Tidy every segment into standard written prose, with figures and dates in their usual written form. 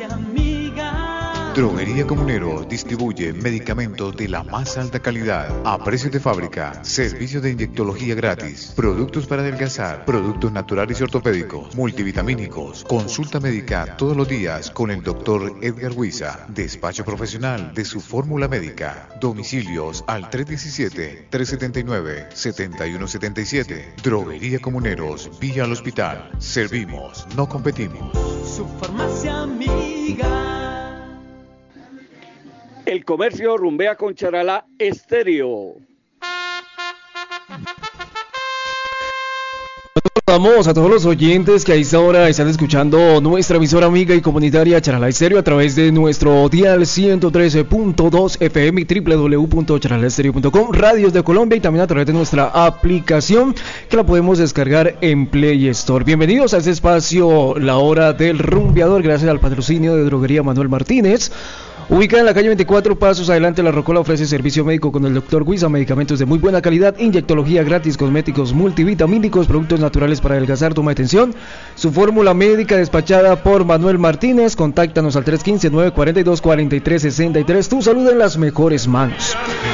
Droguería Comunero distribuye medicamentos de la más alta calidad a precio de fábrica, servicio de inyectología gratis, productos para adelgazar, productos naturales y ortopédicos, multivitamínicos, consulta médica todos los días con el doctor Edgar Huiza, despacho profesional de su fórmula médica, domicilios al 317-379-7177, Droguería Comuneros, vía al hospital, servimos, no competimos. Su farmacia amiga. El comercio rumbea con Charalá Estéreo. Saludamos a todos los oyentes que a esta hora están escuchando nuestra emisora amiga y comunitaria Charalá Estéreo a través de nuestro dial 113.2 FM y www.charalaestereo.com, radios de Colombia, y también a través de nuestra aplicación que la podemos descargar en Play Store. Bienvenidos a este espacio, la hora del rumbeador, gracias al patrocinio de Droguería Manuel Martínez. Ubicada en la calle 24 Pasos Adelante, La Rocola, ofrece servicio médico con el doctor Huiza, medicamentos de muy buena calidad, inyectología gratis, cosméticos multivitamínicos, productos naturales para adelgazar, toma de atención. Su fórmula médica despachada por Manuel Martínez. Contáctanos al 315-942-4363. Tu salud en las mejores manos.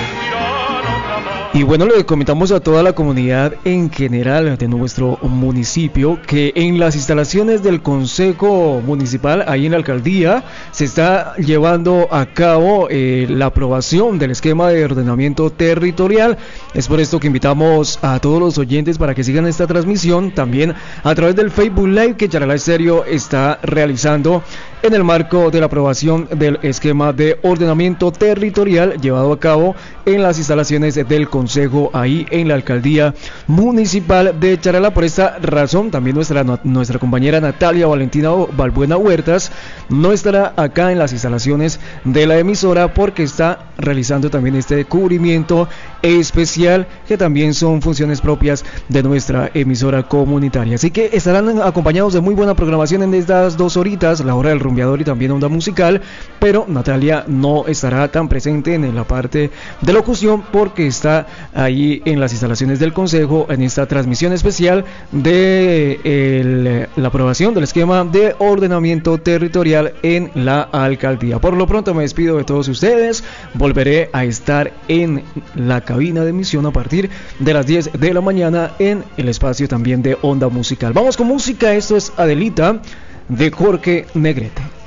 Y bueno, le comentamos a toda la comunidad en general de nuestro municipio que en las instalaciones del Consejo Municipal, ahí en la alcaldía, se está llevando a cabo la aprobación del esquema de ordenamiento territorial. Es por esto que invitamos a todos los oyentes para que sigan esta transmisión también a través del Facebook Live que Charalá Estéreo está realizando en el marco de la aprobación del esquema de ordenamiento territorial llevado a cabo en las instalaciones del Consejo, ahí en la alcaldía municipal de Charalá. Por esta razón, también nuestra compañera Natalia Valentina Balbuena Huertas no estará acá en las instalaciones de la emisora porque está realizando también este cubrimiento especial, que también son funciones propias de nuestra emisora comunitaria. Así que estarán acompañados de muy buena programación en estas 2 horitas, la hora del rumbeador y también onda musical, pero Natalia no estará tan presente en la parte de locución porque está ahí en las instalaciones del Consejo en esta transmisión especial de la aprobación del esquema de ordenamiento territorial en la alcaldía. Por lo pronto me despido de todos ustedes, volveré a estar en la cabina de emisión a partir de las 10 de la mañana en el espacio también de onda musical. Vamos con música, esto es Adelita de Jorge Negrete.